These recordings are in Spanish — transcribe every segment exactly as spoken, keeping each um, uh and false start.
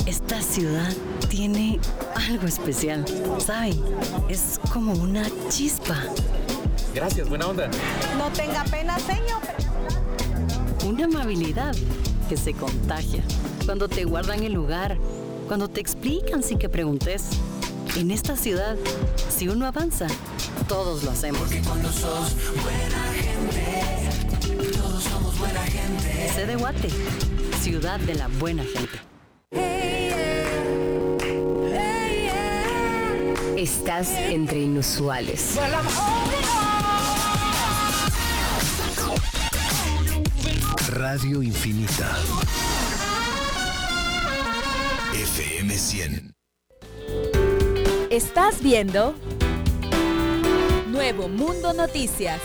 Esta ciudad tiene algo especial, ¿saben? Es como una chispa. Gracias, buena onda. No tenga pena, señor. Una amabilidad que se contagia cuando te guardan el lugar, cuando te explican sin que preguntes. En esta ciudad, si uno avanza, todos lo hacemos. Porque cuando sos buena gente, todos somos buena gente. C D Guate, ciudad de la buena gente. Hey, yeah. Hey, yeah. Estás entre inusuales. Well, I'm holding on. Radio Infinita. F M cien. Estás viendo Nuevo Mundo Noticias.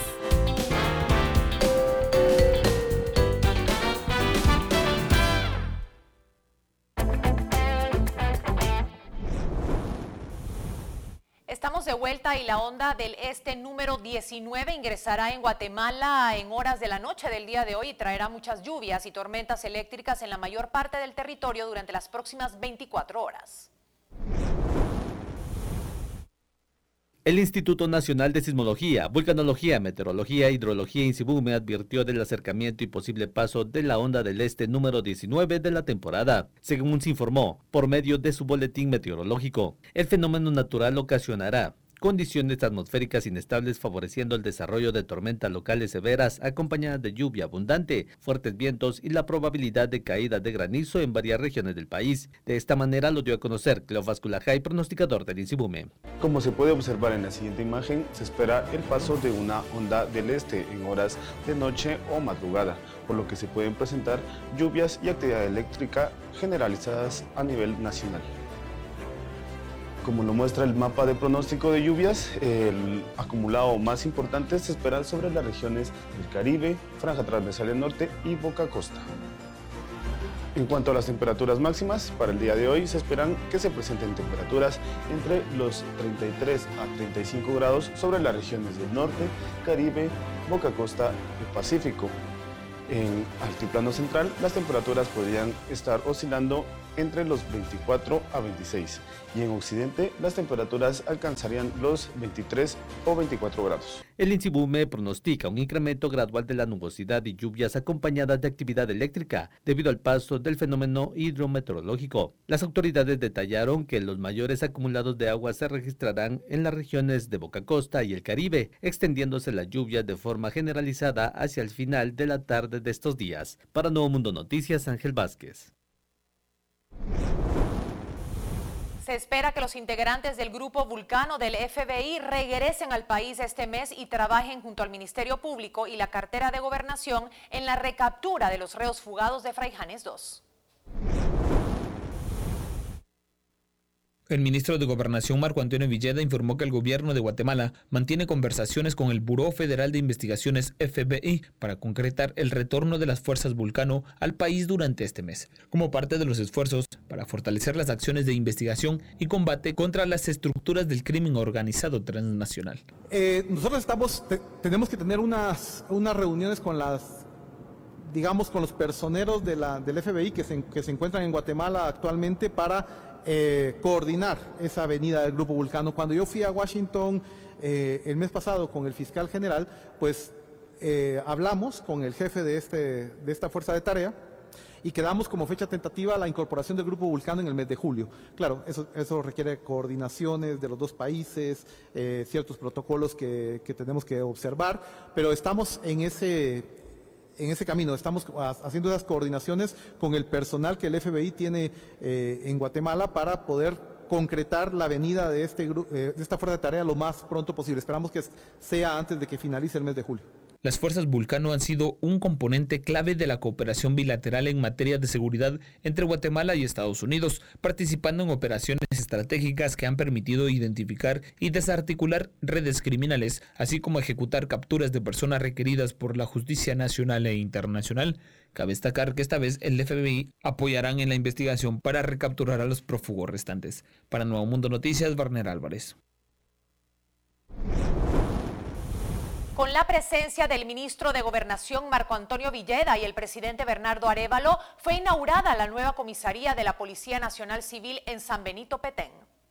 Estamos de vuelta y la onda del este número diecinueve ingresará en Guatemala en horas de la noche del día de hoy y traerá muchas lluvias y tormentas eléctricas en la mayor parte del territorio durante las próximas veinticuatro horas. El Instituto Nacional de Sismología, Vulcanología, Meteorología e Hidrología INSIBUME advirtió del acercamiento y posible paso de la onda del este número diecinueve de la temporada. Según se informó, por medio de su boletín meteorológico, el fenómeno natural ocasionará condiciones atmosféricas inestables favoreciendo el desarrollo de tormentas locales severas acompañadas de lluvia abundante, fuertes vientos y la probabilidad de caída de granizo en varias regiones del país. De esta manera lo dio a conocer Cleofás Culajay, pronosticador del INSIBUME. Como se puede observar en la siguiente imagen, se espera el paso de una onda del este en horas de noche o madrugada, por lo que se pueden presentar lluvias y actividad eléctrica generalizadas a nivel nacional. Como lo muestra el mapa de pronóstico de lluvias, el acumulado más importante se espera sobre las regiones del Caribe, Franja Transversal Norte y Boca Costa. En cuanto a las temperaturas máximas, para el día de hoy se esperan que se presenten temperaturas entre los treinta y tres a treinta y cinco grados sobre las regiones del norte, Caribe, Boca Costa y Pacífico. En altiplano central, las temperaturas podrían estar oscilando entre los veinticuatro a veintiséis y en occidente las temperaturas alcanzarían los veintitrés o veinticuatro grados. El INSIBUME pronostica un incremento gradual de la nubosidad y lluvias acompañadas de actividad eléctrica debido al paso del fenómeno hidrometeorológico. Las autoridades detallaron que los mayores acumulados de agua se registrarán en las regiones de Boca Costa y el Caribe, extendiéndose las lluvias de forma generalizada hacia el final de la tarde de estos días. Para Nuevo Mundo Noticias, Ángel Vázquez. Se espera que los integrantes del Grupo Vulcano del F B I regresen al país este mes y trabajen junto al Ministerio Público y la Cartera de Gobernación en la recaptura de los reos fugados de Fraijanes dos. El ministro de Gobernación, Marco Antonio Villeda, informó que el gobierno de Guatemala mantiene conversaciones con el Buró Federal de Investigaciones F B I para concretar el retorno de las fuerzas Vulcano al país durante este mes, como parte de los esfuerzos para fortalecer las acciones de investigación y combate contra las estructuras del crimen organizado transnacional. Eh, nosotros estamos, te, tenemos que tener unas, unas reuniones con las, digamos, con los personeros de la, del F B I que se, que se encuentran en Guatemala actualmente para Eh, coordinar esa venida del Grupo Vulcano. Cuando yo fui a Washington eh, el mes pasado con el fiscal general, pues eh, hablamos con el jefe de, este, de esta fuerza de tarea y quedamos como fecha tentativa la incorporación del Grupo Vulcano en el mes de julio. Claro, eso, eso requiere coordinaciones de los dos países, eh, ciertos protocolos que, que tenemos que observar, pero estamos en ese... en ese camino, estamos haciendo esas coordinaciones con el personal que el F B I tiene eh, en Guatemala para poder concretar la venida de, este, eh, de esta fuerza de tarea lo más pronto posible. Esperamos que sea antes de que finalice el mes de julio. Las fuerzas Vulcano han sido un componente clave de la cooperación bilateral en materia de seguridad entre Guatemala y Estados Unidos, participando en operaciones estratégicas que han permitido identificar y desarticular redes criminales, así como ejecutar capturas de personas requeridas por la justicia nacional e internacional. Cabe destacar que esta vez el F B I apoyarán en la investigación para recapturar a los prófugos restantes. Para Nuevo Mundo Noticias, Barner Álvarez. Con la presencia del ministro de Gobernación Marco Antonio Villeda y el presidente Bernardo Arévalo, fue inaugurada la nueva comisaría de la Policía Nacional Civil en San Benito, Petén.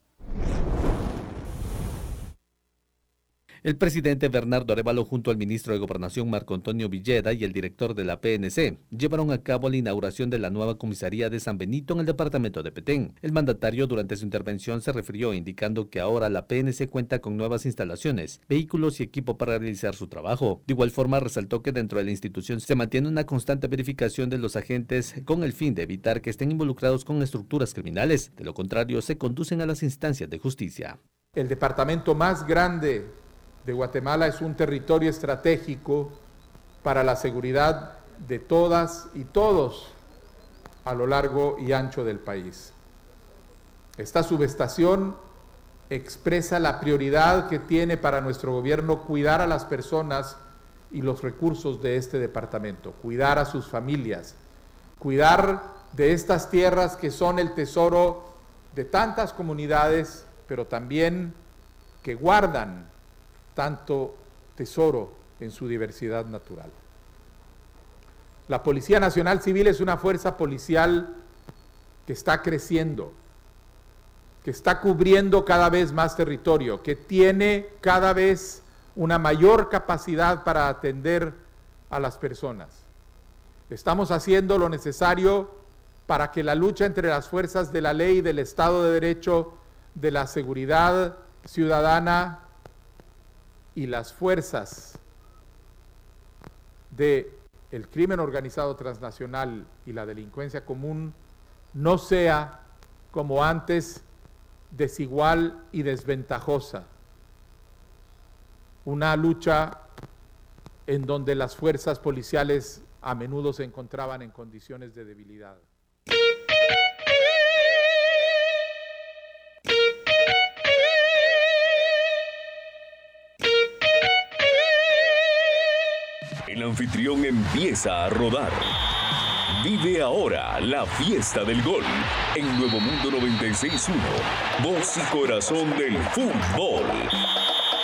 El presidente Bernardo Arévalo junto al ministro de Gobernación Marco Antonio Villeda y el director de la P N C llevaron a cabo la inauguración de la nueva comisaría de San Benito en el departamento de Petén. El mandatario durante su intervención se refirió indicando que ahora la P N C cuenta con nuevas instalaciones, vehículos y equipo para realizar su trabajo. De igual forma resaltó que dentro de la institución se mantiene una constante verificación de los agentes con el fin de evitar que estén involucrados con estructuras criminales. De lo contrario, se conducen a las instancias de justicia. El departamento más grande de Guatemala es un territorio estratégico para la seguridad de todas y todos a lo largo y ancho del país. Esta subestación expresa la prioridad que tiene para nuestro gobierno cuidar a las personas y los recursos de este departamento, cuidar a sus familias, cuidar de estas tierras que son el tesoro de tantas comunidades, pero también que guardan tanto tesoro en su diversidad natural. La Policía Nacional Civil es una fuerza policial que está creciendo, que está cubriendo cada vez más territorio, que tiene cada vez una mayor capacidad para atender a las personas. Estamos haciendo lo necesario para que la lucha entre las fuerzas de la ley y del Estado de Derecho, de la seguridad ciudadana y las fuerzas del crimen organizado transnacional y la delincuencia común no sea, como antes, desigual y desventajosa. Una lucha en donde las fuerzas policiales a menudo se encontraban en condiciones de debilidad. El anfitrión empieza a rodar. Vive ahora la fiesta del gol en Nuevo Mundo noventa y seis punto uno, voz y corazón del fútbol.